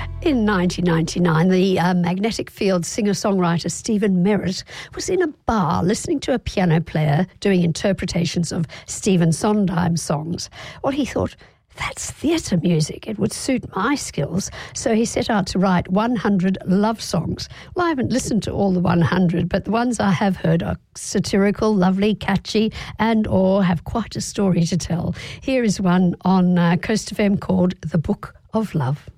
In 1999, the Magnetic Fields singer-songwriter Stephen Merritt was in a bar listening to a piano player doing interpretations of Stephen Sondheim songs. Well, he thought, that's theatre music. It would suit my skills. So he set out to write 100 love songs. Well, I haven't listened to all the 100, but the ones I have heard are satirical, lovely, catchy, and or have quite a story to tell. Here is one on Coast FM called The Book of Love.